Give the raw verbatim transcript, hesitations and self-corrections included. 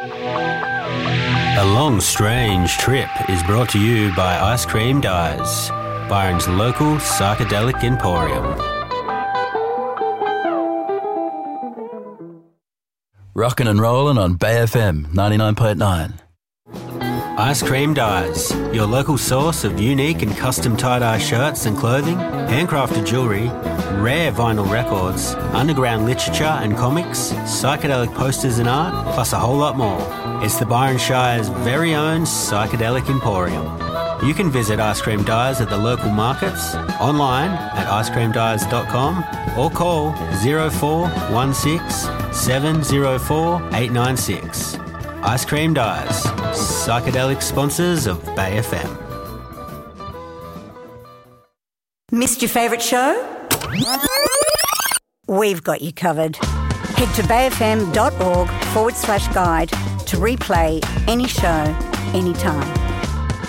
A Long Strange Trip is brought to you by Ice Cream Dyes, Byron's local psychedelic emporium. Rockin' and rollin' on Bay F M ninety-nine point nine. Ice Cream Dyes, your local source of unique and custom tie-dye shirts and clothing, handcrafted jewellery, rare vinyl records, underground literature and comics, psychedelic posters and art, plus a whole lot more. It's the Byron Shire's very own psychedelic emporium. You can visit Ice Cream Dyes at the local markets, online at ice cream dyes dot com, or call zero four one six seven zero four eight nine six. Ice Cream Dyes, psychedelic sponsors of Bay F M. Missed your favourite show? We've got you covered. Head to bayfm.org forward slash guide to replay any show, anytime.